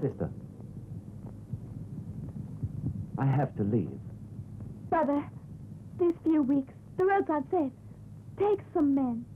Sister, I have to leave. Brother, these few weeks, the roads are safe. Take some men.